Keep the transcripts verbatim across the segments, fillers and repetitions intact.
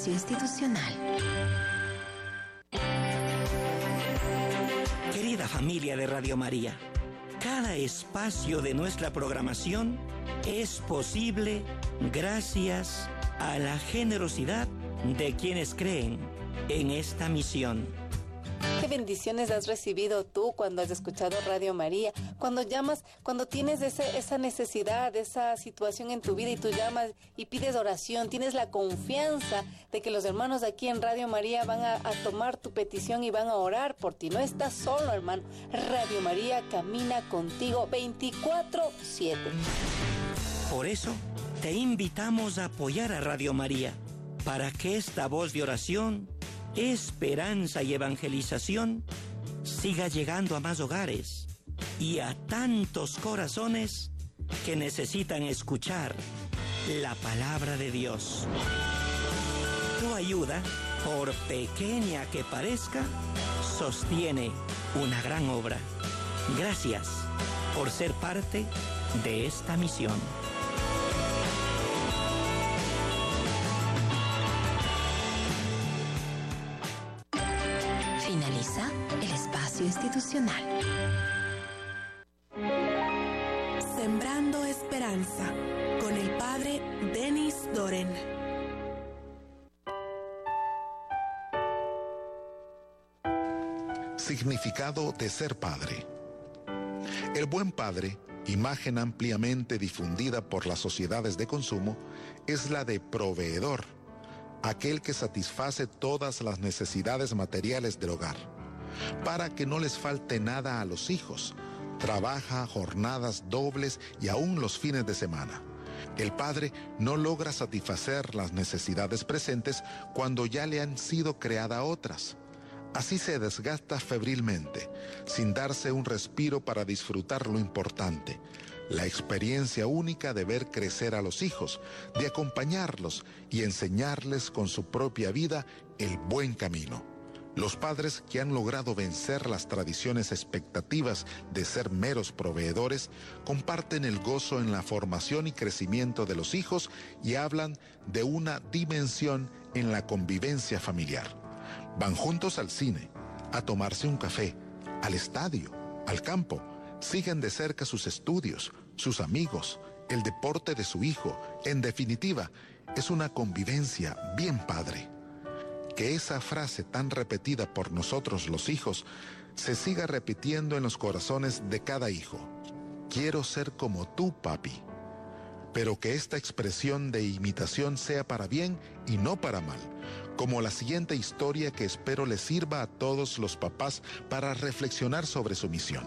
espacio institucional. Querida familia de Radio María, cada espacio de nuestra programación es posible gracias a la generosidad de quienes creen en esta misión. ¿Qué bendiciones has recibido tú cuando has escuchado Radio María? Cuando llamas, cuando tienes ese, esa necesidad, esa situación en tu vida y tú llamas y pides oración, tienes la confianza de que los hermanos aquí en Radio María van a, a tomar tu petición y van a orar por ti. No estás solo, hermano. Radio María camina contigo veinticuatro siete. Por eso, te invitamos a apoyar a Radio María para que esta voz de oración, esperanza y evangelización siga llegando a más hogares y a tantos corazones que necesitan escuchar la palabra de Dios. Tu ayuda, por pequeña que parezca, sostiene una gran obra. Gracias por ser parte de esta misión. Finaliza el espacio institucional. Sembrando Esperanza con el padre Denis Doren. Significado de ser padre. El buen padre, imagen ampliamente difundida por las sociedades de consumo, es la de proveedor, aquel que satisface todas las necesidades materiales del hogar. Para que no les falte nada a los hijos, trabaja jornadas dobles y aún los fines de semana. El padre no logra satisfacer las necesidades presentes cuando ya le han sido creadas otras. Así se desgasta febrilmente, sin darse un respiro para disfrutar lo importante, la experiencia única de ver crecer a los hijos, de acompañarlos y enseñarles con su propia vida el buen camino. Los padres que han logrado vencer las tradiciones expectativas de ser meros proveedores, comparten el gozo en la formación y crecimiento de los hijos y hablan de una dimensión en la convivencia familiar. Van juntos al cine, a tomarse un café, al estadio, al campo. Siguen de cerca sus estudios, sus amigos, el deporte de su hijo. En definitiva, es una convivencia bien padre. Que esa frase tan repetida por nosotros los hijos se siga repitiendo en los corazones de cada hijo. Quiero ser como tú, papi. Pero que esta expresión de imitación sea para bien y no para mal, como la siguiente historia que espero les sirva a todos los papás para reflexionar sobre su misión.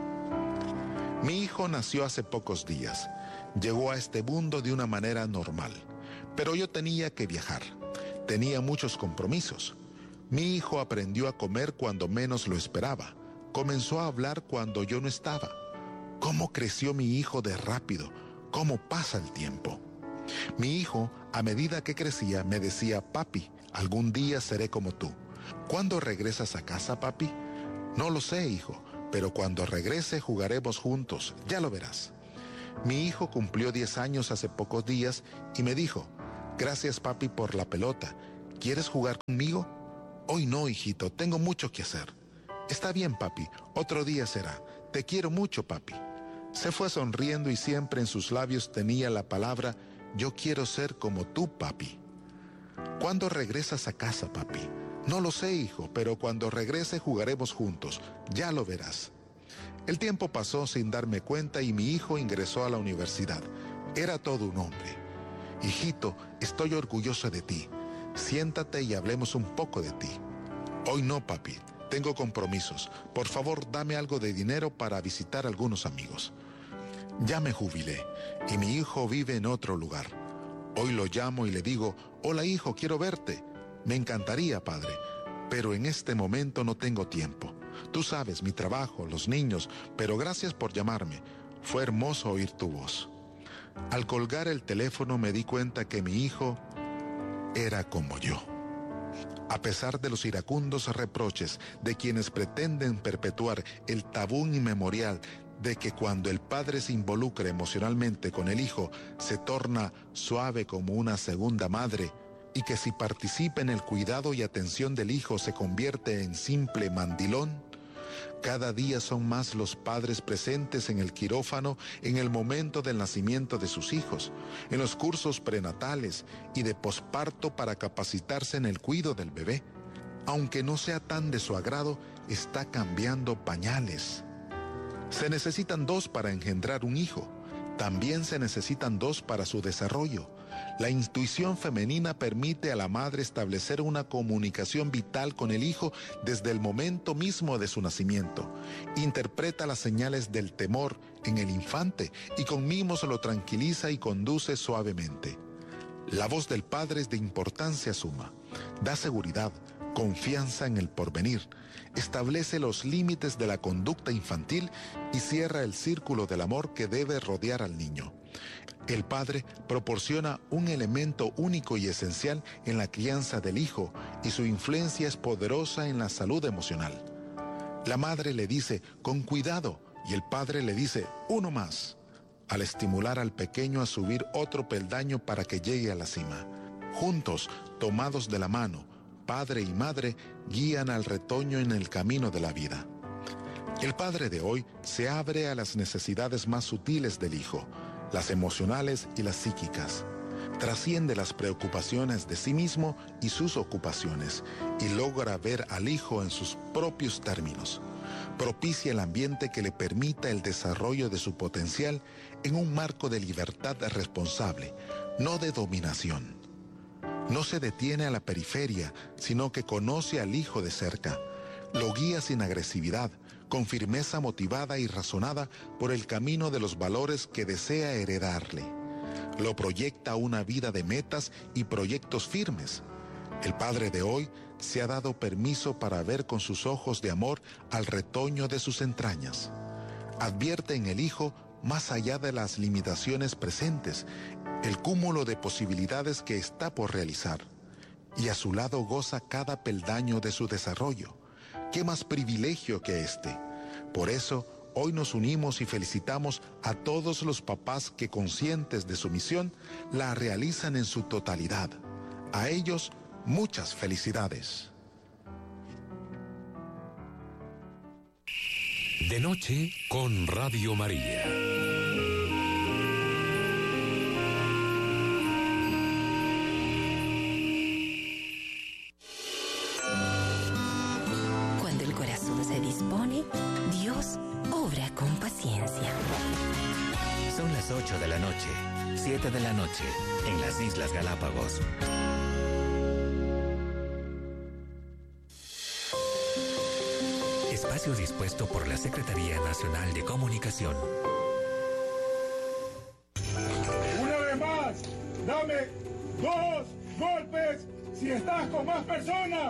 Mi hijo nació hace pocos días. Llegó a este mundo de una manera normal, pero yo tenía que viajar. Tenía muchos compromisos. Mi hijo aprendió a comer cuando menos lo esperaba. Comenzó a hablar cuando yo no estaba. ¿Cómo creció mi hijo de rápido? ¿Cómo pasa el tiempo? Mi hijo, a medida que crecía, me decía, papi, algún día seré como tú. ¿Cuándo regresas a casa, papi? No lo sé, hijo, pero cuando regrese jugaremos juntos, ya lo verás. Mi hijo cumplió diez años hace pocos días y me dijo, gracias, papi, por la pelota. ¿Quieres jugar conmigo? Hoy no, hijito, tengo mucho que hacer. Está bien, papi, otro día será. Te quiero mucho, papi. Se fue sonriendo y siempre en sus labios tenía la palabra, yo quiero ser como tú, papi. ¿Cuándo regresas a casa, papi? No lo sé, hijo, pero cuando regrese jugaremos juntos, ya lo verás. El tiempo pasó sin darme cuenta y mi hijo ingresó a la universidad. Era todo un hombre. Hijito, estoy orgulloso de ti. Siéntate y hablemos un poco de ti. Hoy no, papi. Tengo compromisos. Por favor, dame algo de dinero para visitar a algunos amigos. Ya me jubilé y mi hijo vive en otro lugar. Hoy lo llamo y le digo, hola hijo, quiero verte. Me encantaría, padre, pero en este momento no tengo tiempo. Tú sabes, mi trabajo, los niños, pero gracias por llamarme. Fue hermoso oír tu voz. Al colgar el teléfono me di cuenta que mi hijo era como yo. A pesar de los iracundos reproches de quienes pretenden perpetuar el tabú inmemorial de que cuando el padre se involucra emocionalmente con el hijo, se torna suave como una segunda madre, y que si participa en el cuidado y atención del hijo se convierte en simple mandilón. Cada día son más los padres presentes en el quirófano en el momento del nacimiento de sus hijos, en los cursos prenatales y de posparto para capacitarse en el cuidado del bebé. Aunque no sea tan de su agrado, está cambiando pañales. Se necesitan dos para engendrar un hijo. También se necesitan dos para su desarrollo. La intuición femenina permite a la madre establecer una comunicación vital con el hijo desde el momento mismo de su nacimiento. Interpreta las señales del temor en el infante y con mimos lo tranquiliza y conduce suavemente. La voz del padre es de importancia suma. Da seguridad, confianza en el porvenir, establece los límites de la conducta infantil y cierra el círculo del amor que debe rodear al niño. El padre proporciona un elemento único y esencial en la crianza del hijo y su influencia es poderosa en la salud emocional. La madre le dice, con cuidado, y el padre le dice, uno más, al estimular al pequeño a subir otro peldaño para que llegue a la cima. Juntos, tomados de la mano, padre y madre guían al retoño en el camino de la vida. El padre de hoy se abre a las necesidades más sutiles del hijo, las emocionales y las psíquicas. Trasciende las preocupaciones de sí mismo y sus ocupaciones y logra ver al hijo en sus propios términos. Propicia el ambiente que le permita el desarrollo de su potencial en un marco de libertad responsable, no de dominación. No se detiene a la periferia, sino que conoce al hijo de cerca. Lo guía sin agresividad, con firmeza motivada y razonada por el camino de los valores que desea heredarle. Lo proyecta a una vida de metas y proyectos firmes. El padre de hoy se ha dado permiso para ver con sus ojos de amor al retoño de sus entrañas. Advierte en el hijo, más allá de las limitaciones presentes, el cúmulo de posibilidades que está por realizar. Y a su lado goza cada peldaño de su desarrollo. ¿Qué más privilegio que este? Por eso, hoy nos unimos y felicitamos a todos los papás que, conscientes de su misión, la realizan en su totalidad. A ellos, muchas felicidades. De noche con Radio María. Cuando el corazón se dispone, Dios obra con paciencia. Son las ocho de la noche, siete de la noche, en las Islas Galápagos. Espacio dispuesto por la Secretaría Nacional de Comunicación. Una vez más, dame dos golpes si estás con más personas.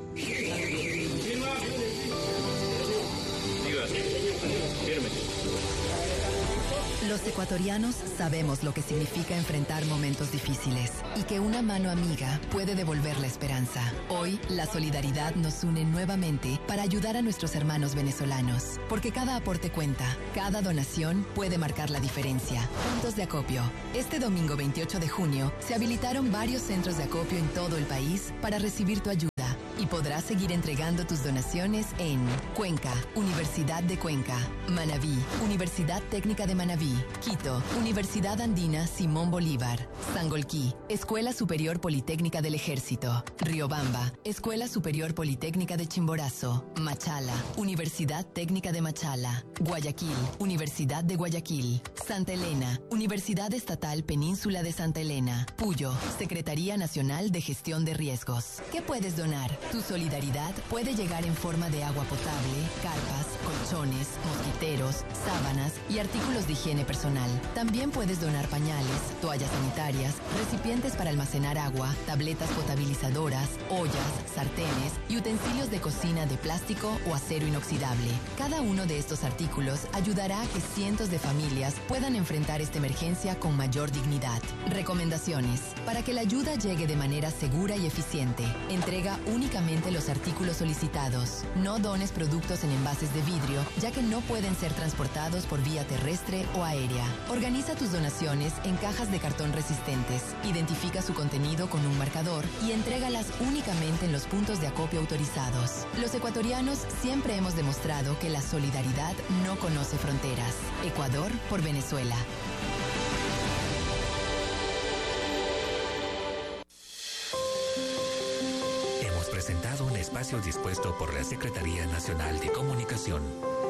Los ecuatorianos sabemos lo que significa enfrentar momentos difíciles y que una mano amiga puede devolver la esperanza. Hoy, la solidaridad nos une nuevamente para ayudar a nuestros hermanos venezolanos, porque cada aporte cuenta, cada donación puede marcar la diferencia. Puntos de acopio. Este domingo veintiocho de junio se habilitaron varios centros de acopio en todo el país para recibir tu ayuda. Y podrás seguir entregando tus donaciones en Cuenca, Universidad de Cuenca, Manabí, Universidad Técnica de Manabí, Quito, Universidad Andina Simón Bolívar, Sangolquí, Escuela Superior Politécnica del Ejército, Riobamba, Escuela Superior Politécnica de Chimborazo, Machala, Universidad Técnica de Machala, Guayaquil, Universidad de Guayaquil, Santa Elena, Universidad Estatal Península de Santa Elena, Puyo, Secretaría Nacional de Gestión de Riesgos. ¿Qué puedes donar? Tu solidaridad puede llegar en forma de agua potable, carpas, colchones, mosquiteros, sábanas y artículos de higiene personal. También puedes donar pañales, toallas sanitarias, recipientes para almacenar agua, tabletas potabilizadoras, ollas, sartenes y utensilios de cocina de plástico o acero inoxidable. Cada uno de estos artículos ayudará a que cientos de familias puedan enfrentar esta emergencia con mayor dignidad. Recomendaciones. Para que la ayuda llegue de manera segura y eficiente, entrega únicamente únicamente los artículos solicitados. No dones productos en envases de vidrio, ya que no pueden ser transportados por vía terrestre o aérea. Organiza tus donaciones en cajas de cartón resistentes. Identifica su contenido con un marcador y entrégalas únicamente en los puntos de acopio autorizados. Los ecuatorianos siempre hemos demostrado que la solidaridad no conoce fronteras. Ecuador por Venezuela. Hemos presentado un espacio dispuesto por la Secretaría Nacional de Comunicación.